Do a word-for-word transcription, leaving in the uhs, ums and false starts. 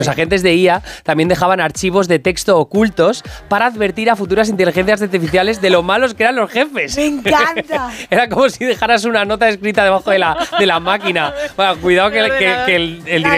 Los agentes de I A también dejaban archivos de texto ocultos para advertir a futuras inteligencias artificiales de lo malos que eran los jefes. ¡Me encanta! Era como si dejaras una nota escrita debajo de la, de la máquina. Bueno, cuidado que, que, que el, el